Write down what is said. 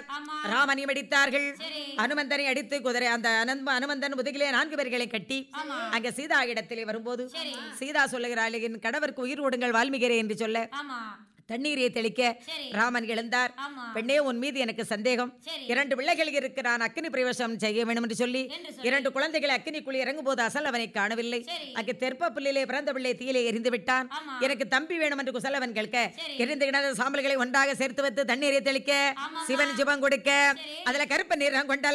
ஆமா. ராமனையும் அடித்தார்கள். சரி. அனுமந்தனை அடித்து குதிரை அந்த அனுமந்தன் முதுகிலே 4 பேர்களை கட்டி ஆமா. அங்க சீதா இடத்திலே வரும்போது சரி. சீதா சொல்லுகிறாள், என் கணவருக்கு உயிர் ஓடுங்கள் வால்மீகிரே என்று சொல்ல ஆமா. தண்ணீரை தெளிக்க சரி. ராமன் எழுந்தார். ஆமா. பெண்ணே, உன் மீது எனக்கு சந்தேகம். சரி. 2 பிள்ளைகள் இருக்கு, நான் அக்கினி பிரவேசம் செய்ய வேண்டும் என்று சொல்லி 2 குழந்தைகளை அக்கினிக்குள்ளே இறங்கும் போது அசல் அவனை காணவில்லை. சரி. அங்கு தெற்ப பிள்ளையிலே பிறந்த பிள்ளை தீயிலே எரிந்து விட்டான். ஆமா. எனக்கு தம்பி வேணும் என்று குசலவன் கேட்க சரி. எரிந்து கிடந்த சாம்பல்களை ஒன்றாக சேர்த்து வைத்து தண்ணீரை தெளிக்க ஆமாம்மா. சிவன் ஜிபம் கொடுக்க சரி. அதுல கருப்பு நீர் கொண்டால்